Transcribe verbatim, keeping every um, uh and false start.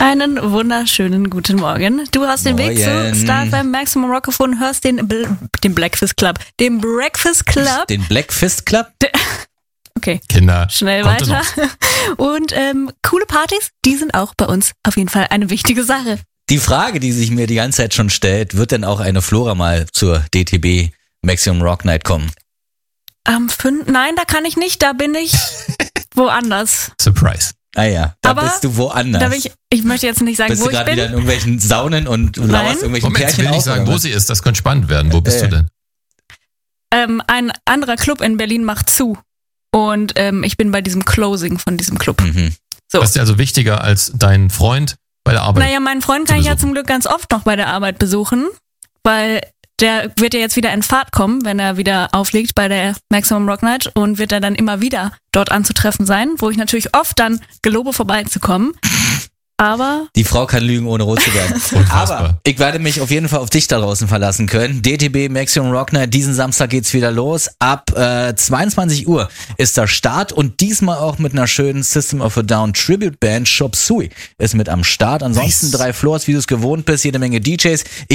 Einen wunderschönen guten Morgen. Du hast den Weg zu Star F M Maximum Rock gefunden, hörst den, Bl- den Breakfast Club. Den Breakfast Club. Den Breakfast Club? De- okay. Kinder. Schnell weiter. Und ähm, coole Partys, die sind auch bei uns auf jeden Fall eine wichtige Sache. Die Frage, die sich mir die ganze Zeit schon stellt, wird denn auch eine Flora mal zur D T B Maximum Rock Night kommen? Am fünf Nein, da kann ich nicht, da bin ich woanders. Surprise. Ah ja, da Aber bist du woanders. Da bin ich, ich möchte jetzt nicht sagen, bist wo du ich gerade bin. wieder in irgendwelchen Saunen und du Nein. lauerst irgendwelchen Moment, ich Pärchen will nicht auf, sagen, oder wo was? sie ist. Das könnte spannend werden. Wo bist Äh. du denn? Ähm, ein anderer Club in Berlin macht zu. Und ähm, ich bin bei diesem Closing von diesem Club. Mhm. So. Das ist ja also wichtiger als dein Freund bei der Arbeit. Naja, meinen Freund kann ich ja zum Glück ganz oft noch bei der Arbeit besuchen, weil der wird ja jetzt wieder in Fahrt kommen, wenn er wieder auflegt bei der Maximum Rock Night und wird er dann immer wieder dort anzutreffen sein, wo ich natürlich oft dann gelobe vorbeizukommen. Aber Die Frau kann lügen, ohne rot zu werden. Unfassbar. Aber ich werde mich auf jeden Fall auf dich da draußen verlassen können. D T B Maximum Rock Night, diesen Samstag geht's wieder los. Ab äh, zweiundzwanzig Uhr ist der Start und diesmal auch mit einer schönen System of a Down Tribute Band. Chop Suey ist mit am Start. Ansonsten Nice. drei Floors, wie du es gewohnt bist, jede Menge D Js.